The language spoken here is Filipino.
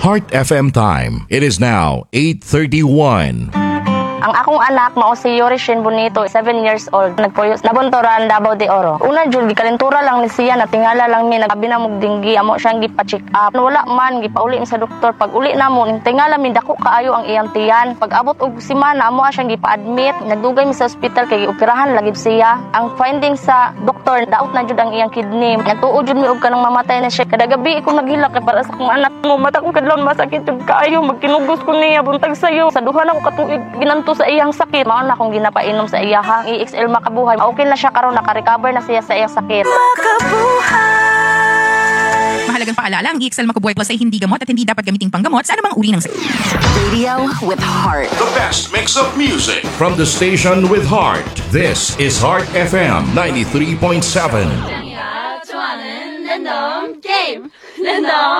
Heart FM time. It is now 8:31. Ang akong anak mao si Yorishin Bonito, 7 years old. Nagpuyo nabuntoran Davao de Oro. Una jud gikalentura lang ni siya, natingala lang mi, nagabi na mog dinggi, amo siyang gipa-check up. Wala man gipauli mi sa doktor. Pag uli namo ning tingala mi dako kaayo ang iyang tiyan. Pag abot og semana amo siyang gipa-admit, nagdugay mi sa ospital kay operahan lagi siya. Ang finding sa doktor, daot na jud ang iyang kidney. Natuod jud mi og kanang mamatay na siya. Kada gabi ko naghilak kay para sa akong anak mo. Mata ko kadlawon masakit jud kaayo, magkinugos ko niya buntag sayo. Sa duha na ko katuig ginanto sa iyang sakit. Mao na akong ginapainom sa iyahang EXL Makabuhay. Okay na siya karon, naka-recover na siya sa iyang sakit. Mahalagang paalala, ang EXL Makabuhay Plus ay hindi gamot at hindi dapat gamiting panggamot sa anumang uri ng sakit. Radio with heart. The best mix of music from the station with heart. This is Heart FM 93.7. 좋아하는 랜덤 게임 랜덤